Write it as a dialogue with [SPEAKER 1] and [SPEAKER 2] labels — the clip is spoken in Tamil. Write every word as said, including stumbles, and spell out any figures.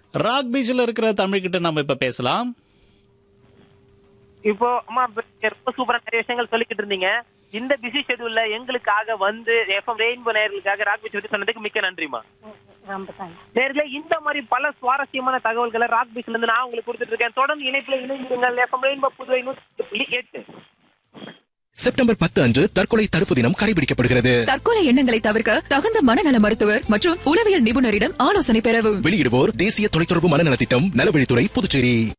[SPEAKER 1] ராக் பீச்ல இருக்கிற தமிழ் கிட்ட நம்ம இப்ப பேசலாம்.
[SPEAKER 2] இப்போ அம்மா ரொம்ப சூப்பரா நிறைய விஷயங்கள் சொல்லிக்கிட்டு இருந்தீங்க. இந்த பிஸி ஷெட்யூல்ல எங்களுக்காக வந்து எஃப்எம் ரெயின்போ நேயர்களுக்காக ராக் பீச் பத்தி சொன்னதுக்கு மிக்க நன்றிமா. நேர்களே, இந்த மாதிரி பல சுவாரஸ்யமான தகவல்களை ராக் பீச்ல இருந்து நான் உங்களுக்கு கொடுத்துட்டு இருக்கேன். தொடர்ந்து இணைப்புல இணைந்திருங்கள். எஃப்எம் ரெயின்போ புதுவை நூற்றி புள்ளி எட்டு.
[SPEAKER 3] செப்டம்பர் பத்து அன்று தற்கொலை தடுப்பு தினம் கடைபிடிக்கப்படுகிறது.
[SPEAKER 4] தற்கொலை எண்ணங்களை தவிர்க்க தகுந்த மனநல மருத்துவர் மற்றும் உளவியல் நிபுணரிடம் ஆலோசனை பெறவும்.
[SPEAKER 3] வெளியிடுவோர் தேசிய தொலைத்தொடர்பு மனநல திட்டம், நலவழித்துறை, புதுச்சேரி.